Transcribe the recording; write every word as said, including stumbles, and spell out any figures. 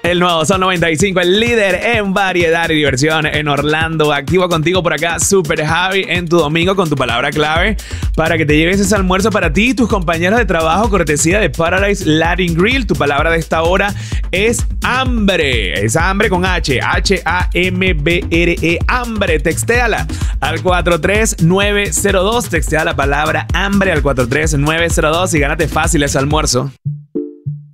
El nuevo Sol noventa y cinco, el líder en variedad y diversión en Orlando. Activo contigo por acá, Super Javi, en tu domingo con tu palabra clave para que te lleves ese almuerzo para ti y tus compañeros de trabajo, cortesía de Paradise Latin Grill. Tu palabra de esta hora es hambre. Es hambre con H, H A M B R E, hambre. Textéala al cuatro tres nueve cero dos. Textea la palabra hambre al cuatro tres nueve cero dos y gánate fácil ese almuerzo.